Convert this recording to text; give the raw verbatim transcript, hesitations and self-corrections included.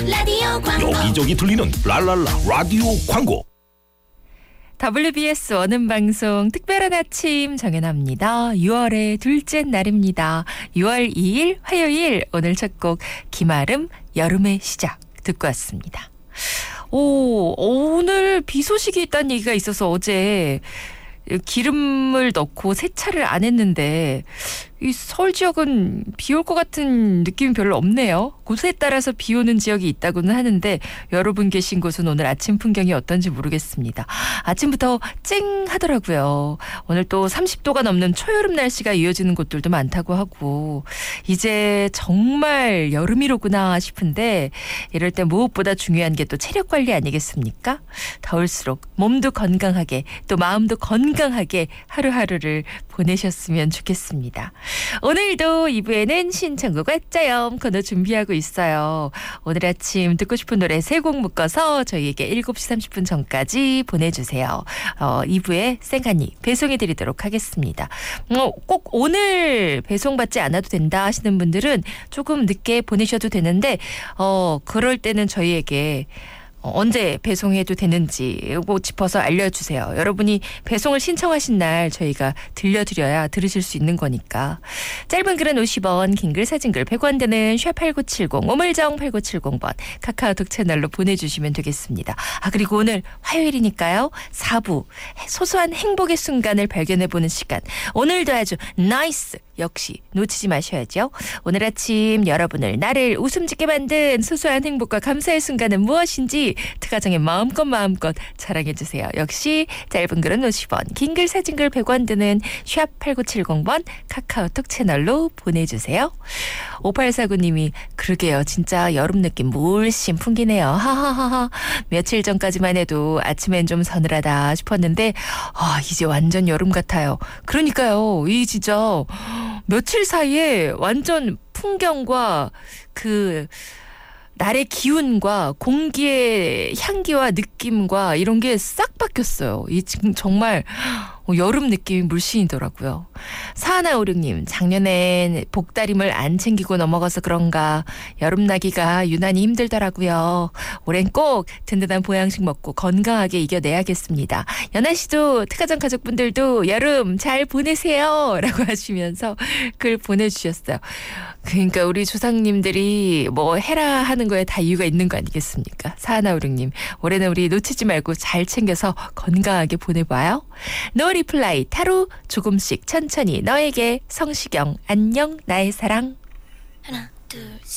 라디오 광고. 여기저기 들리는 랄랄라 라디오 광고. 더블유비에스 원음방송 특별한 아침 정연아입니다. 유월의 둘째 날입니다. 유월 이일 화요일 오늘 첫 곡 김아름 여름의 시작 듣고 왔습니다. 오, 오늘 비 소식이 있다는 얘기가 있어서 어제 기름을 넣고 세차를 안 했는데 이 서울 지역은 비 올 것 같은 느낌이 별로 없네요. 곳에 따라서 비 오는 지역이 있다고는 하는데 여러분 계신 곳은 오늘 아침 풍경이 어떤지 모르겠습니다. 아침부터 쨍하더라고요. 오늘 또 삼십 도가 넘는 초여름 날씨가 이어지는 곳들도 많다고 하고 이제 정말 여름이로구나 싶은데 이럴 때 무엇보다 중요한 게 또 체력 관리 아니겠습니까? 더울수록 몸도 건강하게 또 마음도 건강하게 하루하루를 보내셨으면 좋겠습니다. 오늘도 이 부에는 신청곡 왔자염 코너 준비하고 있어요. 오늘 아침 듣고 싶은 노래 세 곡 묶어서 저희에게 일곱 시 삼십 분 전까지 보내주세요. 어, 이 부에 생간이 배송해드리도록 하겠습니다. 어, 꼭 오늘 배송받지 않아도 된다 하시는 분들은 조금 늦게 보내셔도 되는데 어, 그럴 때는 저희에게 언제 배송해도 되는지 뭐 짚어서 알려주세요. 여러분이 배송을 신청하신 날 저희가 들려드려야 들으실 수 있는 거니까. 짧은 글은 오십 원, 긴 글 사진 글 백 원 되는 샵 팔구칠공, 오물정 팔구칠공 번 카카오톡 채널로 보내주시면 되겠습니다. 아 그리고 오늘 화요일이니까요. 사 부 소소한 행복의 순간을 발견해보는 시간. 오늘도 아주 나이스 역시 놓치지 마셔야죠. 오늘 아침 여러분을 나를 웃음 짓게 만든 소소한 행복과 감사의 순간은 무엇인지 특가정에 마음껏 마음껏 자랑해주세요. 역시 짧은 글은 오십 원, 긴 글 사진 글 백 원 드는 샵 팔구칠공 번 카카오톡 채널로 보내주세요. 오팔사구 님이 그러게요. 진짜 여름 느낌 물씬 풍기네요. 하하하하. 며칠 전까지만 해도 아침엔 좀 서늘하다 싶었는데 아 이제 완전 여름 같아요. 그러니까요. 이 진짜 며칠 사이에 완전 풍경과 그 날의 기운과 공기의 향기와 느낌과 이런 게 싹 바뀌었어요. 이 지금 정말 여름 느낌이 물씬이더라고요. 사하나오륙 님, 작년엔 복다림을 안 챙기고 넘어가서 그런가 여름나기가 유난히 힘들더라고요. 올해는 꼭 든든한 보양식 먹고 건강하게 이겨내야겠습니다. 연아 씨도 특가정 가족분들도 여름 잘 보내세요 라고 하시면서 글 보내주셨어요. 그러니까 우리 조상님들이 뭐 해라 하는 거에 다 이유가 있는 거 아니겠습니까? 사하나오륙 님, 올해는 우리 놓치지 말고 잘 챙겨서 건강하게 보내봐요. 노 리플라이 타로 조금씩 천천히 너에게 성시경 안녕 나의 사랑. 하나 둘 셋.